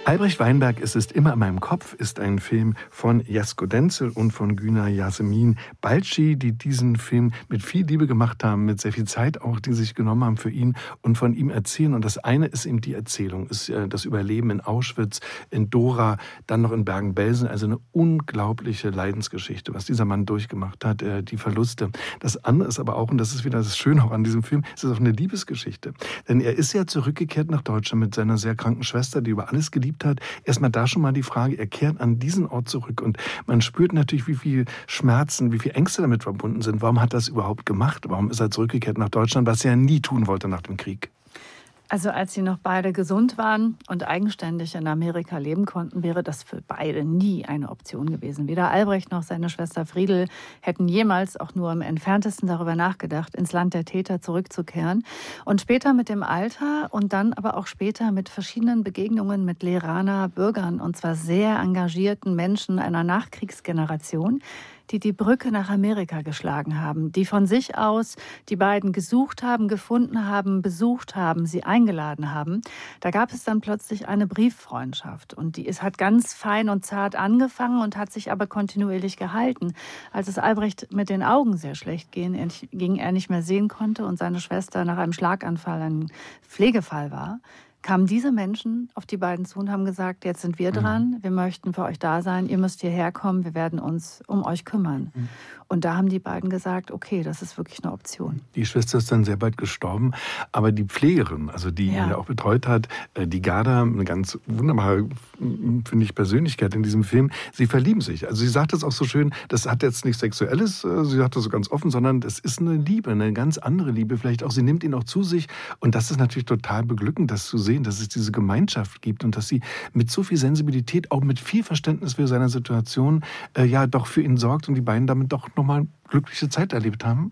Albrecht Weinberg, Es ist immer in meinem Kopf, ist ein Film von Jesko Denzel und von Güner Yasemin Balci, die diesen Film mit viel Liebe gemacht haben, mit sehr viel Zeit auch, die sich genommen haben für ihn und von ihm erzählen. Und das eine ist eben die Erzählung, ist das Überleben in Auschwitz, in Dora, dann noch in Bergen-Belsen. Also eine unglaubliche Leidensgeschichte, was dieser Mann durchgemacht hat, die Verluste. Das andere ist aber auch, und das ist wieder das Schöne auch an diesem Film, es ist auch eine Liebesgeschichte. Denn er ist ja zurückgekehrt nach Deutschland mit seiner sehr kranken Schwester, die über alles geliebt hat. Erstmal da schon mal die Frage, er kehrt an diesen Ort zurück und man spürt natürlich, wie viel Schmerzen, wie viel Ängste damit verbunden sind. Warum hat er das überhaupt gemacht? Warum ist er zurückgekehrt nach Deutschland, was er nie tun wollte nach dem Krieg? Also als sie noch beide gesund waren und eigenständig in Amerika leben konnten, wäre das für beide nie eine Option gewesen. Weder Albrecht noch seine Schwester Friedel hätten jemals auch nur im Entferntesten darüber nachgedacht, ins Land der Täter zurückzukehren. Und später mit dem Alter und dann aber auch später mit verschiedenen Begegnungen mit Lehraner Bürgern, und zwar sehr engagierten Menschen einer Nachkriegsgeneration, die Brücke nach Amerika geschlagen haben, die von sich aus die beiden gesucht haben, gefunden haben, besucht haben, sie eingeladen haben. Da gab es dann plötzlich eine Brieffreundschaft und die hat ganz fein und zart angefangen und hat sich aber kontinuierlich gehalten. Als es Albrecht mit den Augen sehr schlecht ging, er nicht mehr sehen konnte und seine Schwester nach einem Schlaganfall ein Pflegefall war, kamen diese Menschen auf die beiden zu und haben gesagt, jetzt sind wir dran, wir möchten für euch da sein, ihr müsst hierher kommen, wir werden uns um euch kümmern. Und da haben die beiden gesagt, okay, das ist wirklich eine Option. Die Schwester ist dann sehr bald gestorben, aber die Pflegerin, also die ihn ja auch betreut hat, die Gerda, eine ganz wunderbare, finde ich, Persönlichkeit in diesem Film, sie verlieben sich. Also sie sagt das auch so schön, das hat jetzt nichts Sexuelles, sie sagt das so ganz offen, sondern es ist eine Liebe, eine ganz andere Liebe vielleicht auch. Sie nimmt ihn auch zu sich und das ist natürlich total beglückend, das zu sehen, dass es diese Gemeinschaft gibt und dass sie mit so viel Sensibilität, auch mit viel Verständnis für seine Situation, doch für ihn sorgt und die beiden damit doch nochmal glückliche Zeit erlebt haben.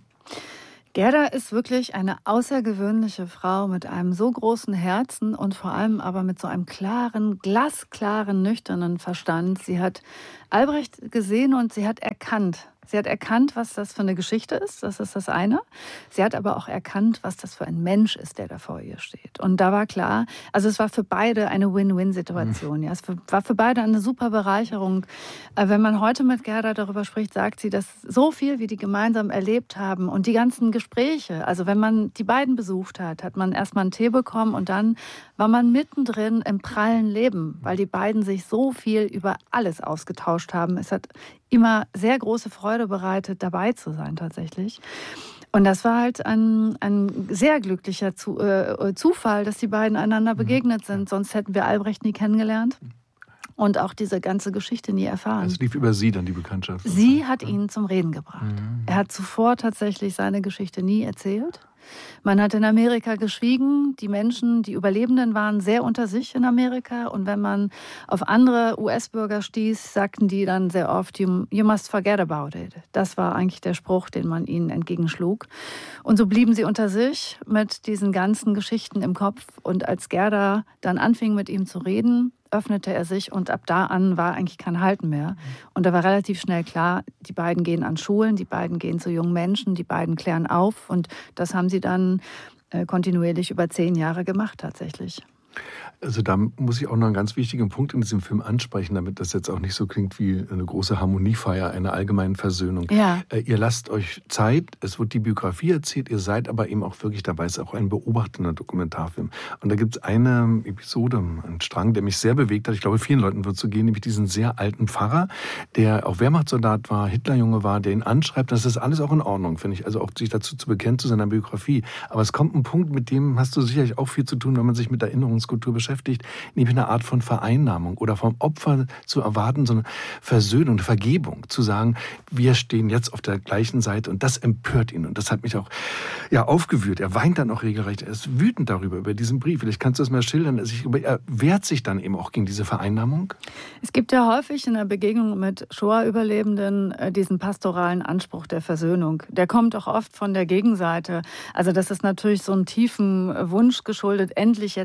Gerda ist wirklich eine außergewöhnliche Frau mit einem so großen Herzen und vor allem aber mit so einem klaren, glasklaren, nüchternen Verstand. Sie hat Albrecht gesehen und sie hat erkannt. Sie hat erkannt, was das für eine Geschichte ist, das ist das eine. Sie hat aber auch erkannt, was das für ein Mensch ist, der da vor ihr steht. Und da war klar, also es war für beide eine Win-Win-Situation. Ja. Es war für beide eine super Bereicherung. Wenn man heute mit Gerda darüber spricht, sagt sie, dass so viel, wie die gemeinsam erlebt haben und die ganzen Gespräche, also wenn man die beiden besucht hat, hat man erstmal einen Tee bekommen und dann war man mittendrin im prallen Leben, weil die beiden sich so viel über alles ausgetauscht haben. Es hat immer sehr große Freude bereitet, dabei zu sein tatsächlich. Und das war halt ein sehr glücklicher Zufall, dass die beiden einander begegnet sind. Sonst hätten wir Albrecht nie kennengelernt und auch diese ganze Geschichte nie erfahren. Es lief über sie dann, die Bekanntschaft. Sie hat ihn zum Reden gebracht. Er hat zuvor tatsächlich seine Geschichte nie erzählt. Man hat in Amerika geschwiegen. Die Menschen, die Überlebenden, waren sehr unter sich in Amerika. Und wenn man auf andere US-Bürger stieß, sagten die dann sehr oft, you must forget about it. Das war eigentlich der Spruch, den man ihnen entgegenschlug. Und so blieben sie unter sich mit diesen ganzen Geschichten im Kopf. Und als Gerda dann anfing, mit ihm zu reden, öffnete er sich und ab da an war eigentlich kein Halten mehr. Und da war relativ schnell klar, die beiden gehen an Schulen, die beiden gehen zu jungen Menschen, die beiden klären auf und das haben sie dann kontinuierlich über 10 Jahre gemacht tatsächlich. Also da muss ich auch noch einen ganz wichtigen Punkt in diesem Film ansprechen, damit das jetzt auch nicht so klingt wie eine große Harmoniefeier, einer allgemeinen Versöhnung. Ja. Ihr lasst euch Zeit, es wird die Biografie erzählt, ihr seid aber eben auch wirklich dabei, es ist auch ein beobachtender Dokumentarfilm. Und da gibt es eine Episode, einen Strang, der mich sehr bewegt hat, ich glaube vielen Leuten wird es so gehen, nämlich diesen sehr alten Pfarrer, der auch Wehrmachtssoldat war, Hitlerjunge war, der ihn anschreibt, das ist alles auch in Ordnung, finde ich, also auch sich dazu zu bekennen, zu seiner Biografie. Aber es kommt ein Punkt, mit dem hast du sicherlich auch viel zu tun, wenn man sich mit Erinnerungskultur beschäftigt, nämlich eine Art von Vereinnahmung oder vom Opfer zu erwarten, so eine Versöhnung, eine Vergebung, zu sagen, wir stehen jetzt auf der gleichen Seite und das empört ihn und das hat mich auch aufgewühlt. Er weint dann auch regelrecht, er ist wütend darüber, über diesen Brief. Vielleicht kannst du das mal schildern. Er wehrt sich dann eben auch gegen diese Vereinnahmung. Es gibt ja häufig in der Begegnung mit Shoah-Überlebenden diesen pastoralen Anspruch der Versöhnung. Der kommt auch oft von der Gegenseite. Also das ist natürlich so einem tiefen Wunsch geschuldet, endlich jetzt mal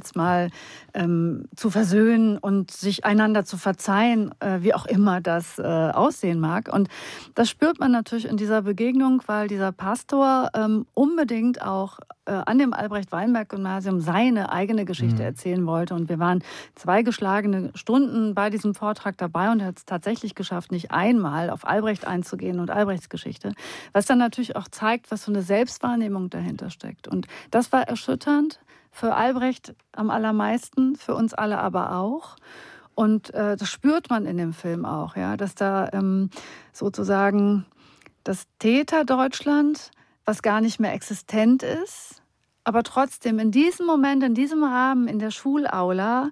zu versöhnen und sich einander zu verzeihen, wie auch immer das aussehen mag. Und das spürt man natürlich in dieser Begegnung, weil dieser Pastor unbedingt auch an dem Albrecht-Weinberg-Gymnasium seine eigene Geschichte erzählen wollte. Und wir waren 2 geschlagene Stunden bei diesem Vortrag dabei und er hat es tatsächlich geschafft, nicht einmal auf Albrecht einzugehen und Albrechts Geschichte. Was dann natürlich auch zeigt, was für eine Selbstwahrnehmung dahinter steckt. Und das war erschütternd. Für Albrecht am allermeisten, für uns alle aber auch. Und das spürt man in dem Film auch, ja, dass da sozusagen das Täterdeutschland, was gar nicht mehr existent ist, aber trotzdem in diesem Moment, in diesem Rahmen, in der Schulaula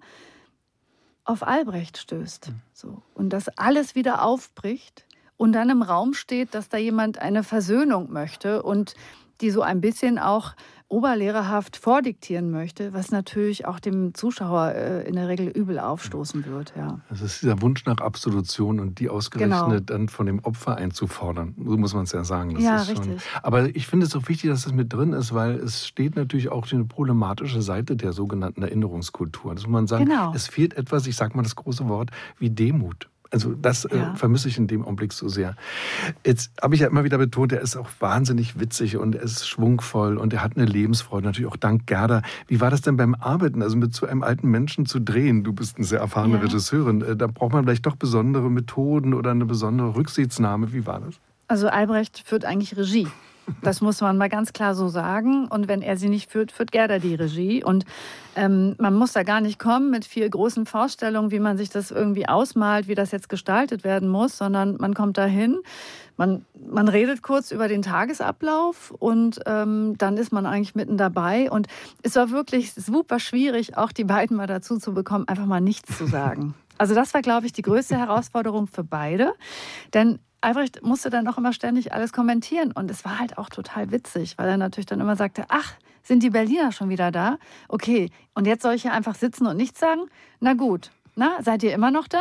auf Albrecht stößt. So. Und dass alles wieder aufbricht und dann im Raum steht, dass da jemand eine Versöhnung möchte und die so ein bisschen auch oberlehrerhaft vordiktieren möchte, was natürlich auch dem Zuschauer in der Regel übel aufstoßen wird. Ja. Das ist dieser Wunsch nach Absolution und die ausgerechnet dann von dem Opfer einzufordern. So muss man es ja sagen. Das ja, ist richtig. Schon, aber ich finde es auch wichtig, dass das mit drin ist, weil es steht natürlich auch eine problematische Seite der sogenannten Erinnerungskultur. Das muss man sagen, es fehlt etwas, ich sage mal das große Wort, wie Demut. Also das vermisse ich in dem Augenblick so sehr. Jetzt habe ich ja immer wieder betont, er ist auch wahnsinnig witzig und er ist schwungvoll und er hat eine Lebensfreude, natürlich auch dank Gerda. Wie war das denn beim Arbeiten, also mit so einem alten Menschen zu drehen? Du bist eine sehr erfahrene Regisseurin. Da braucht man vielleicht doch besondere Methoden oder eine besondere Rücksichtnahme. Wie war das? Also Albrecht führt eigentlich Regie. Das muss man mal ganz klar so sagen. Und wenn er sie nicht führt, führt Gerda die Regie. Und man muss da gar nicht kommen mit viel großen Vorstellungen, wie man sich das irgendwie ausmalt, wie das jetzt gestaltet werden muss, sondern man kommt dahin, man redet kurz über den Tagesablauf und dann ist man eigentlich mitten dabei. Und es war wirklich super schwierig, auch die beiden mal dazu zu bekommen, einfach mal nichts zu sagen. Also das war, glaube ich, die größte Herausforderung für beide. Denn Albrecht musste dann auch immer ständig alles kommentieren. Und es war halt auch total witzig, weil er natürlich dann immer sagte, ach, sind die Berliner schon wieder da? Okay, und jetzt soll ich hier einfach sitzen und nichts sagen? Na gut, na, seid ihr immer noch da?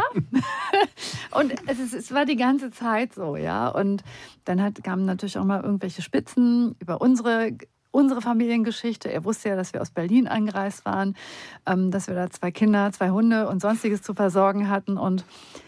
Und es war die ganze Zeit so, ja. Und dann kamen natürlich auch mal irgendwelche Spitzen über unsere Familiengeschichte. Er wusste ja, dass wir aus Berlin angereist waren, dass wir da 2 Kinder, 2 Hunde und Sonstiges zu versorgen hatten. Und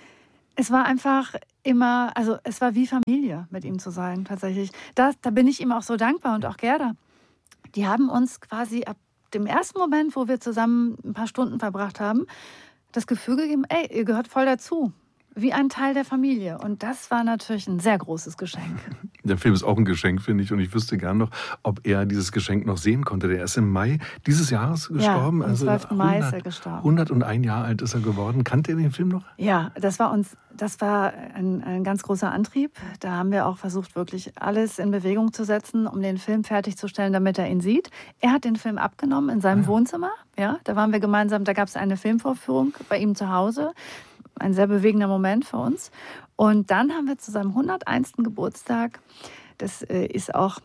es war einfach immer, also es war wie Familie, mit ihm zu sein, tatsächlich. Da bin ich ihm auch so dankbar und auch Gerda. Die haben uns quasi ab dem ersten Moment, wo wir zusammen ein paar Stunden verbracht haben, das Gefühl gegeben, ey, ihr gehört voll dazu. Wie ein Teil der Familie. Und das war natürlich ein sehr großes Geschenk. Der Film ist auch ein Geschenk, finde ich. Und ich wüsste gern noch, ob er dieses Geschenk noch sehen konnte. Der ist im Mai dieses Jahres gestorben. Ja, am 12. Mai ist er gestorben. 101 Jahre alt ist er geworden. Kannte ihr den Film noch? Ja, das war ein ganz großer Antrieb. Da haben wir auch versucht, wirklich alles in Bewegung zu setzen, um den Film fertigzustellen, damit er ihn sieht. Er hat den Film abgenommen in seinem Wohnzimmer. Ja, da waren wir gemeinsam, da gab es eine Filmvorführung bei ihm zu Hause. Ein sehr bewegender Moment für uns. Und dann haben wir zu seinem 101. Geburtstag, das ist auch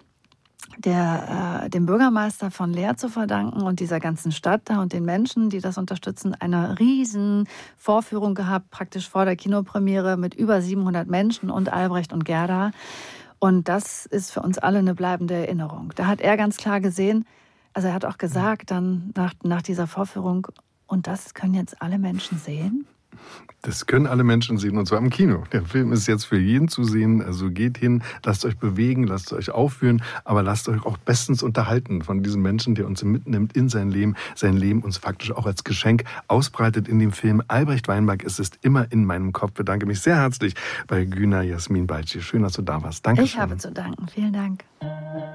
dem Bürgermeister von Leer zu verdanken und dieser ganzen Stadt da und den Menschen, die das unterstützen, eine riesen Vorführung gehabt, praktisch vor der Kinopremiere mit über 700 Menschen und Albrecht und Gerda. Und das ist für uns alle eine bleibende Erinnerung. Da hat er ganz klar gesehen, also er hat auch gesagt dann nach dieser Vorführung, und das können jetzt alle Menschen sehen? Das können alle Menschen sehen, und zwar im Kino. Der Film ist jetzt für jeden zu sehen, also geht hin, lasst euch bewegen, lasst euch aufführen, aber lasst euch auch bestens unterhalten von diesem Menschen, der uns mitnimmt in sein Leben uns faktisch auch als Geschenk ausbreitet in dem Film Albrecht Weinberg, es ist immer in meinem Kopf. Ich bedanke mich sehr herzlich bei Güner Jasmin Balci. Schön, dass du da warst. Danke. Ich habe zu danken. Vielen Dank.